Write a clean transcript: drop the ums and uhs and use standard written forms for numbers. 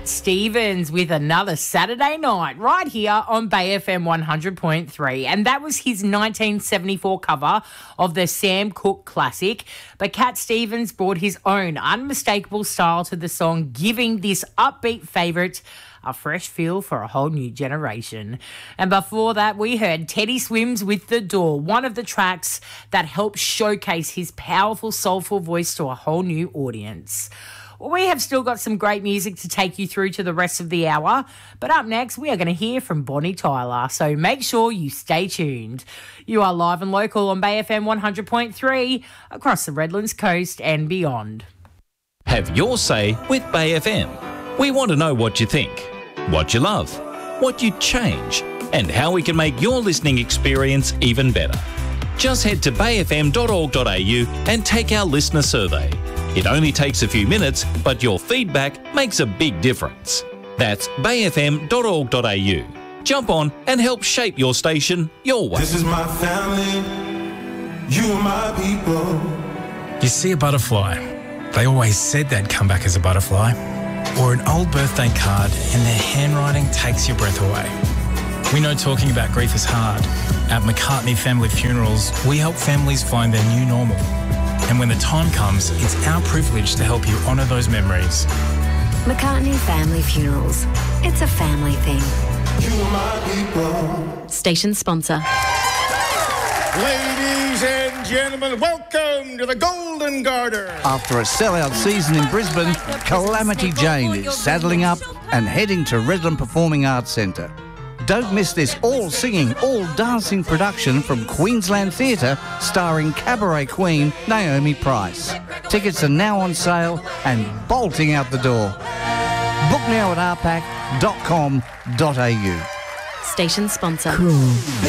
Cat Stevens with Another Saturday Night right here on Bay FM 100.3. And that was his 1974 cover of the Sam Cooke classic. But Cat Stevens brought his own unmistakable style to the song, giving this upbeat favourite a fresh feel for a whole new generation. And before that, we heard Teddy Swims with The Door, one of the tracks that helped showcase his powerful, soulful voice to a whole new audience. We have still got some great music to take you through to the rest of the hour, but up next we are going to hear from Bonnie Tyler, so make sure you stay tuned. You are live and local on Bay FM 100.3 across the Redlands coast and beyond. Have your say with Bay FM. We want to know what you think, what you love, what you'd change, and how we can make your listening experience even better. Just head to bayfm.org.au and take our listener survey. It only takes a few minutes, but your feedback makes a big difference. That's bayfm.org.au. Jump on and help shape your station your way. This is my family, you are my people. You see a butterfly, they always said they'd come back as a butterfly. Or an old birthday card and their handwriting takes your breath away. We know talking about grief is hard. At McCartney Family Funerals, we help families find their new normal. And when the time comes, it's our privilege to help you honour those memories. McCartney Family Funerals. It's a family thing. You are my people. Station sponsor. Ladies and gentlemen, welcome to the Golden Garter. After a sellout season in Brisbane, Calamity Jane is saddling up and heading to Redland Performing Arts Centre. Don't miss this all-singing, all-dancing production from Queensland Theatre starring cabaret queen Naomi Price. Tickets are now on sale and bolting out the door. Book now at rpac.com.au. Station sponsor. Cool.